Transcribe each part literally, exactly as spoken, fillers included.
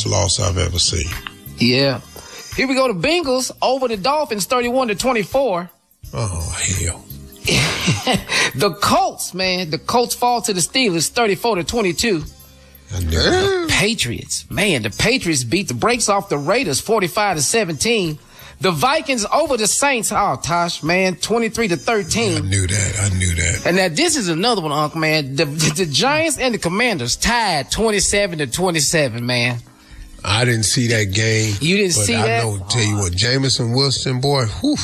worst loss I've ever seen. Yeah. Here we go. The Bengals over the Dolphins, thirty-one to twenty-four. Oh, hell. The Colts, man. The Colts fall to the Steelers, thirty-four to twenty-two. I knew it. The Patriots, man. The Patriots beat the brakes off the Raiders, forty-five to seventeen. The Vikings over the Saints. Oh, Tosh, man, twenty-three to thirteen. I knew that. I knew that. And now this is another one, Uncle, man. The, the, the Giants and the Commanders tied twenty-seven to twenty-seven, man. I didn't see that game. You didn't but see I that? know, tell you what, Jameson Wilson, boy, whew,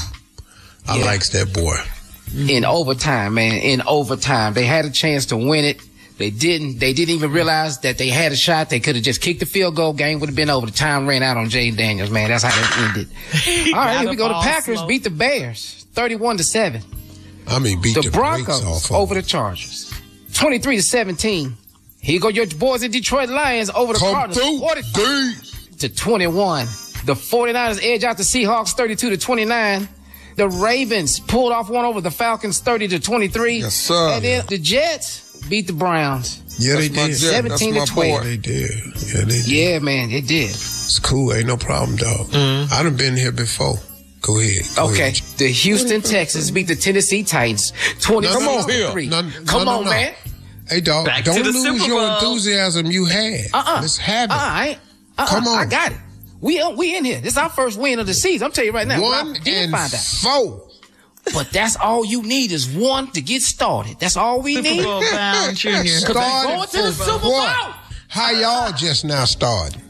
I Yeah. likes that boy. In overtime, man. In overtime. They had a chance to win it. They didn't. They didn't even realize that they had a shot. They could have just kicked the field goal. Game would have been over. The time ran out on Jay Daniels, man. That's how it ended. All right, here we go. The Packers slow. beat the Bears, thirty-one to seven. I mean, beat the, the Broncos Broncos off over of the Chargers, twenty-three to seventeen. Here you go, your boys in Detroit Lions over the Come Cardinals, forty-five to twenty-one. The forty-niners edge out the Seahawks, thirty-two to twenty-nine. The Ravens pulled off one over the Falcons, thirty to twenty-three. Yes, sir. And then the Jets beat the Browns. Yeah, they did. seventeen to twelve. They did. Yeah, they did. Yeah, man, they did. It's cool. Ain't no problem, dog. Mm-hmm. I done been here before. Go ahead. Go okay. ahead. The Houston Texans beat the Tennessee Titans, twenty-six to three. No, no, Come no, on, no. man. Hey, dog, Back don't to the lose Super your Bowl. enthusiasm you had. Uh-uh. Let's have it. Uh-uh. I ain't- uh-uh. Come on. I got it. We we in here. This is our first win of the season. I'm telling you right now. One I did and find out. four. But that's all you need is one to get started. That's all we Super need. Bowl bound, Junior. Started Going to the for Super Bowl. what? How y'all just now started?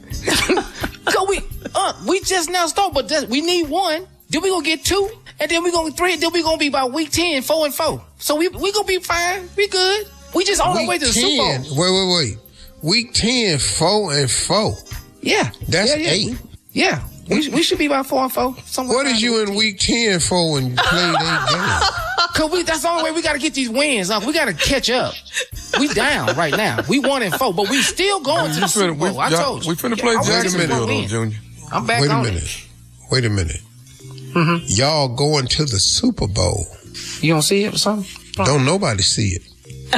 Cause we uh, we just now started, but that, we need one. Then we gonna get two, and then we gonna get three. Then we gonna be by week ten, four and four. So we we gonna be fine. We good. We just on our way to the Super ten, Bowl. wait, wait, wait. Week ten, four and four. Yeah, That's yeah, yeah. eight. We, yeah, we we should be by four and four. Somewhere What around is you there. in week ten for when you played eight games? Cause we that's the only way we gotta get these wins. Uncle. We gotta catch up. We down right now. We one and four, but we still going to the Super Bowl. I told you. We finna play I was just Jacksonville, gonna though, win. Junior. I'm back Wait a on minute. it. Wait a minute. Mm-hmm. Y'all going to the Super Bowl. You don't see it or something? Don't nobody see it.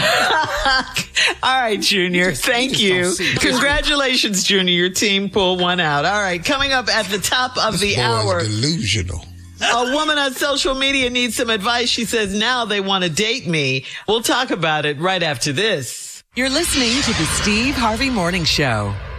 All right, Junior. just- Thank you you. just don't see it. Congratulations, Junior. Your team pulled one out. All right, coming up at the top of the Boy, hour, is delusional. a woman on social media needs some advice. She says now they want to date me. We'll talk about it right after this. You're listening to the Steve Harvey Morning Show.